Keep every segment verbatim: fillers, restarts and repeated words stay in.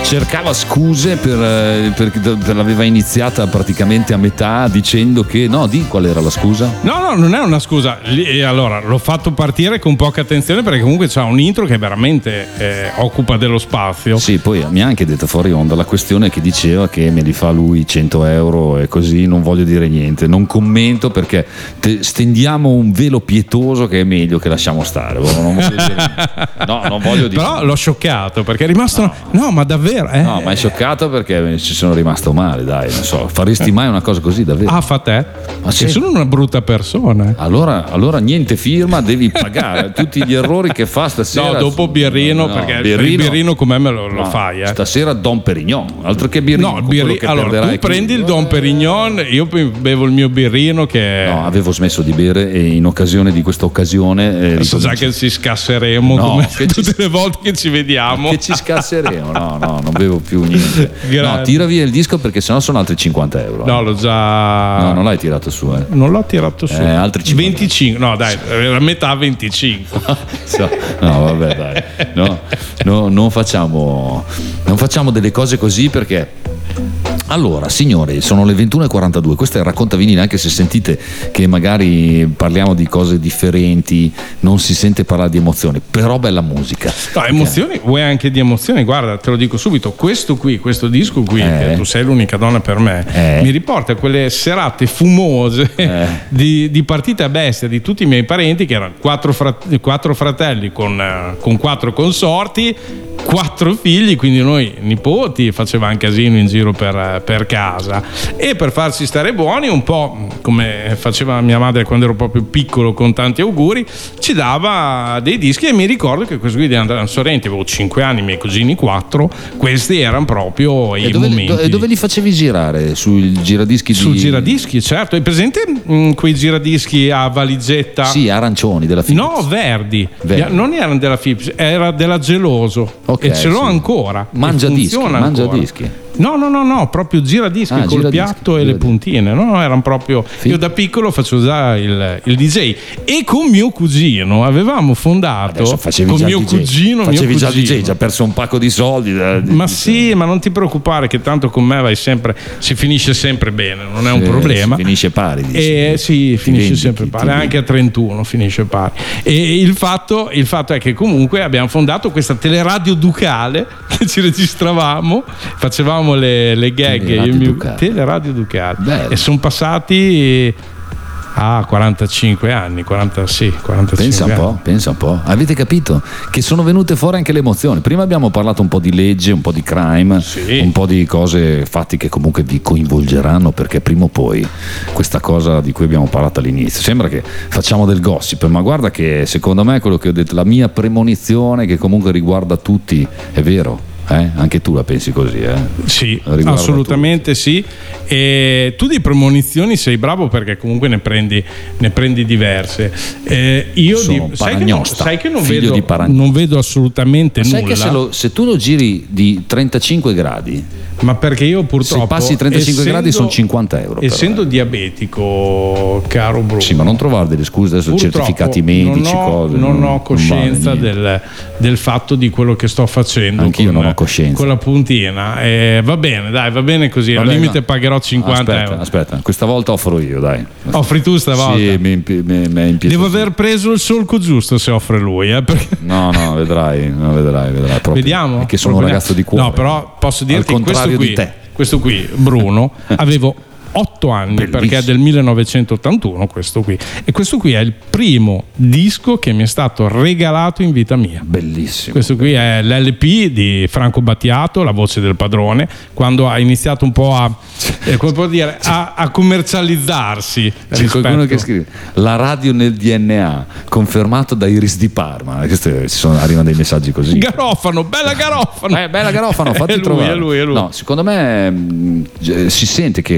cercava scuse per, per, per l'aveva iniziata praticamente a metà dicendo che no, di qual era la scusa? No, no, non è una scusa. E allora l'ho fatto partire con poca attenzione perché comunque c'ha un intro che veramente eh, occupa dello spazio. Sì, poi mi ha anche detto fuori onda la questione che diceva che me li fa lui cento euro e così, non voglio dire niente, non commento perché te, stendiamo un velo pietoso che è meglio che lasciamo stare. Non voglio dire, no, non voglio dire. Però l'ho scioccato perché è rimasto no, no ma davvero eh? No, ma è scioccato perché ci sono rimasto male, dai, non so, faresti mai una cosa così davvero? Ah, fa te? Ma sei solo una brutta persona. Allora, allora niente firma, devi pagare tutti gli errori che fa stasera. No, dopo birrino, no, perché birrino, il birrino come me lo, lo no, fai, eh. Stasera Dom Perignon, altro che birrino. No, il birri- allora tu prendi il Dom Perignon, io bevo il mio birrino che no, avevo smesso di bere e in occasione di questa occasione eh, so già che ci scasseremo no, come che tutte ci... le volte che ci vediamo. Che ci scasseremo, no, no, non bevo più niente. No, tira via il disco perché sennò sono altri cinquanta euro. No, l'ho già. No, non l'hai tirato su, eh. Non l'ho tirato su. Eh, altri cinquanta. venticinque, no, dai, la metà venticinque. No, vabbè, dai. No, no, non facciamo non facciamo delle cose così perché. Allora, signori, sono le ventuno e quarantadue. Questo è il Racconta Vinile, anche se sentite che magari parliamo di cose differenti, non si sente parlare di emozioni, però bella musica. No, emozioni, vuoi anche di emozioni? Guarda, te lo dico subito, questo qui, questo disco qui, eh. che tu sei l'unica donna per me, eh. mi riporta a quelle serate fumose eh. di, di partite a bestia di tutti i miei parenti, che erano quattro, frat- quattro fratelli con, uh, con quattro consorti, quattro figli, quindi noi nipoti facevamo un casino in giro per, per casa, e per farci stare buoni, un po' come faceva mia madre quando ero proprio piccolo con tanti auguri, ci dava dei dischi, e mi ricordo che questo qui di Andrea Sorrenti, avevo cinque anni, i miei cugini quattro, questi erano proprio i e dove, momenti. E dove li facevi girare? Sul giradischi? Sul di... giradischi, certo. Hai presente mh, quei giradischi a valigetta? Sì, arancioni della Philips. No, verdi. verdi. Non erano della Philips, era della Geloso. Okay, e ce l'ho sì. ancora. Mangia dischi, mangia ancora. dischi. No, no, no, no, proprio giradischi ah, col giradischi, piatto giradischi. e le puntine. No, no, erano proprio. Sì. Io da piccolo facevo già il, il D J, e con mio cugino avevamo fondato. Adesso facevi con già mio il D J. cugino, facevi mio già cugino. il D J, già perso un pacco di soldi. Da, ma di, sì, ma non ti preoccupare, che tanto con me vai sempre, si finisce sempre bene, non è un eh, problema. Si finisce pari. Dici. E sì, finisce vendi, sempre ti, pari, ti anche a trentuno finisce pari. E il fatto, il fatto è che comunque abbiamo fondato questa teleradio ducale che ci registravamo, facevamo le, le gag, teleradio io ducale. teleradio ducale. Bello. E sono passati a quarantacinque anni, quaranta, sì, quarantacinque pensa un anni. po', pensa un po'. Avete capito che sono venute fuori anche le emozioni. Prima abbiamo parlato un po' di legge, un po' di crime, sì. un po' di cose, fatti che comunque vi coinvolgeranno, perché prima o poi questa cosa di cui abbiamo parlato all'inizio, sembra che facciamo del gossip, ma guarda che secondo me quello che ho detto, la mia premonizione che comunque riguarda tutti, è vero. Eh? Anche tu la pensi così, eh? Sì, Riguarda assolutamente tutti. Sì. E tu di premonizioni sei bravo, perché comunque ne prendi, ne prendi diverse. Eh, io Sono di, sai che non, sai che non figlio vedo, di Paragnosta. non vedo assolutamente Ma nulla. sai che se, lo, se tu lo giri di trentacinque gradi, ma perché io purtroppo, se passi i trentacinque essendo, gradi sono cinquanta euro. Essendo però, eh. diabetico, caro Bruno. Sì, ma non trovare delle scuse adesso, Purtroppo certificati medici, non ho, cose. Non, non ho coscienza non vale del, del fatto di quello che sto facendo. Anch'io con, non ho coscienza. Con la puntina. Eh, va bene, dai, va bene così. Vabbè, al limite no. pagherò cinquanta aspetta, euro. Aspetta, questa volta offro io, dai. Offri tu stavolta? Sì, mi, mi, mi, mi devo aver preso il solco giusto se offre lui, eh, perché... No, no, vedrai, no, vedrai, vedrai proprio. Vediamo. Perché sono Proprio un ragazzo di cuore. No, però posso dirti al questo contrario qui, di te. questo qui, Bruno, avevo otto anni, Bellissimo. perché è del millenovecentottantuno questo qui, e questo qui è il primo disco che mi è stato regalato in vita mia. Bellissimo. Questo qui è l'L P di Franco Battiato, La voce del padrone, quando ha iniziato un po' a, eh, come può dire, a, a commercializzarsi. C'è qualcuno che scrive la radio nel D N A, confermato da Iris di Parma. Queste, ci sono, arrivano dei messaggi così. Garofano, bella Garofano. Eh, bella Garofano, fatti è lui, trovare. è lui, è lui. No, secondo me mh, si sente che comunque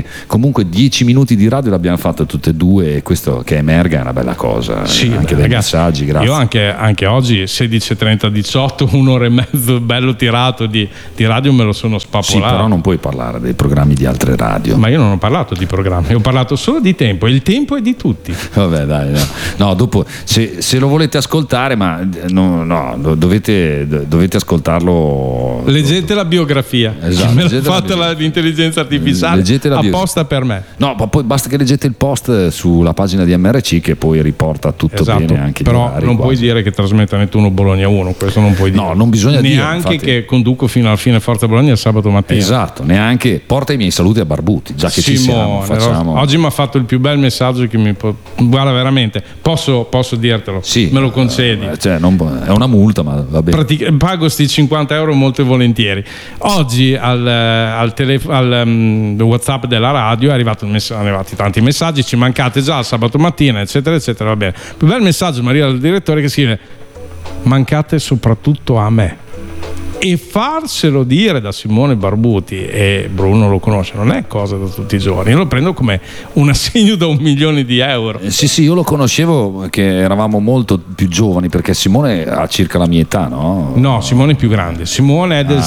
comunque dieci minuti di radio l'abbiamo fatta tutte e due, e questo che emerga è una bella cosa. Sì, anche beh, dei ragazzi, messaggi, grazie. Io anche, anche oggi sedici e trenta diciotto, un'ora e mezzo bello tirato di, di radio me lo sono spappolato. Sì, però non puoi parlare dei programmi di altre radio. Ma io non ho parlato di programmi, ho parlato solo di tempo, il tempo è di tutti. Vabbè, dai, no, no dopo se, se lo volete ascoltare, ma no, no dovete, dovete ascoltarlo. Leggete la biografia, esatto, me l'ha fatta la, l'intelligenza artificiale apposta per me. No, ma poi basta che leggete il post sulla pagina di M R C che poi riporta tutto esatto, bene anche. Però non puoi dire che trasmetta Nettuno Bologna uno, questo non puoi dire. No, non bisogna dire. Neanche che conduco fino alla fine Forza Bologna il sabato mattina. Esatto, neanche porta i miei saluti a Barbuti, già che Simone, ci siamo, facciamo. Oggi mi ha fatto il più bel messaggio che mi può. Guarda, veramente, posso, posso dirtelo? Sì, me lo concedi? Eh, cioè, non, è una multa, ma va bene. Pratic- pago sti cinquanta euro molto volentieri. Oggi al, al, telef- al um, WhatsApp della radio è arrivato il mess- sono arrivati tanti messaggi, ci mancate già il sabato mattina, eccetera, eccetera. Va bene. Il più bel messaggio mi arriva dal direttore che scrive: mancate soprattutto a me. E farselo dire da Simone Barbuti, e Bruno lo conosce, non è cosa da tutti i giorni. Io lo prendo come un assegno da un milione di euro. Eh, sì, sì, io lo conoscevo che eravamo molto più giovani, perché Simone ha circa la mia età, no? No, Simone è più grande. Simone è del ah.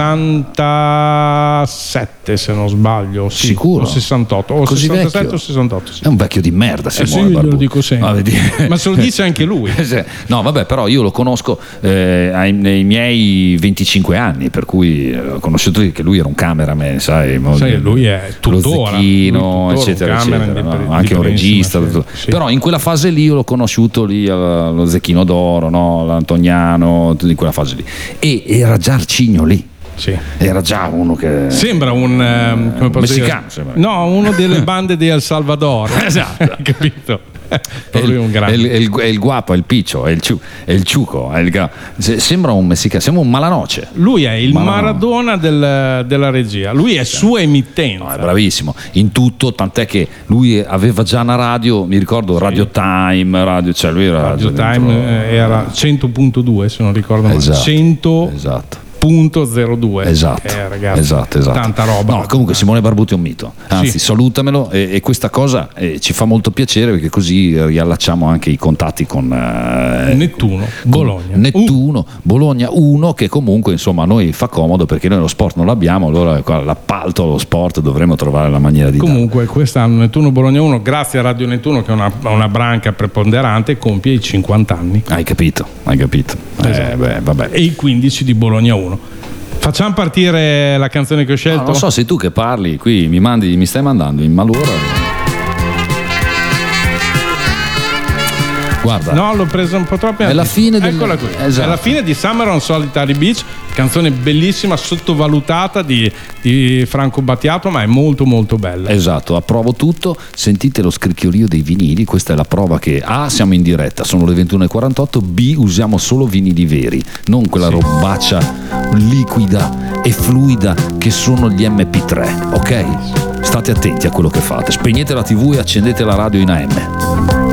sessantasette, se non sbaglio. Sì, sicuro? O sessantotto. O così sessantasette vecchio? O sessantotto. Sì. È un vecchio di merda, Simone eh sì, Barbuti. Lo dico sempre. Ah, ma se lo dice anche lui. No, vabbè, però io lo conosco eh, ai, nei miei venticinque anni, per cui ho conosciuto che lui era un cameraman, sai, sai lui è tuttora, lo Zecchino, lui tuttora eccetera, eccetera, no? di, anche un regista, sì, sì. Però in quella fase lì io l'ho conosciuto lì, lo Zecchino d'Oro, no? L'Antoniano, in quella fase lì, e era già Arcigno lì. Sì. Era già uno che sembra un um, come posso messicano, dire? Sembra. No, uno delle bande di El Salvador. Esatto. Capito? È lui un grande. È il, è, il, è il guapo, è il piccio, è il, ciu, è il ciuco, è il, sembra un messicano, sembra un malanoce. Lui è il Malano. Maradona del, della regia, lui è sua emittenza. No, è bravissimo in tutto, tant'è che lui aveva già una radio, mi ricordo, sì. Radio Time, radio, cioè lui era Radio Time dentro, era cento punto due, se non ricordo male. Esatto, cento esatto. punto zero due esatto, eh, ragazzi, esatto, esatto. Tanta roba. No, comunque Simone Barbuti è un mito, anzi sì. salutamelo, e, e questa cosa eh, ci fa molto piacere, perché così riallacciamo anche i contatti con eh, Nettuno con Bologna Nettuno uh. Bologna uno, che comunque insomma a noi fa comodo, perché noi lo sport non l'abbiamo, allora l'appalto allo sport dovremo trovare la maniera di comunque darlo. Quest'anno Nettuno Bologna uno, grazie a Radio Nettuno, che è una, una branca preponderante, compie i cinquanta anni. Hai capito, hai capito. Esatto. Eh, beh, vabbè. E i quindici di Bologna uno. Facciamo partire la canzone che ho scelto? No, non so, sei tu che parli qui, mi mandi, mi stai mandando in malora. Guarda. No, l'ho presa un po' troppo. È la fine del... Eccola qui. Esatto. È la fine di Summer on Solitary Beach, canzone bellissima, sottovalutata di, di Franco Battiato, ma è molto molto bella. Esatto, approvo tutto. Sentite lo scricchiolio dei vinili, questa è la prova che A, siamo in diretta, sono le ventuno e quarantotto, B, usiamo solo vinili veri, non quella sì. robaccia liquida e fluida che sono gli emme pi tre, ok? State attenti a quello che fate, spegnete la tivù e accendete la radio in A M.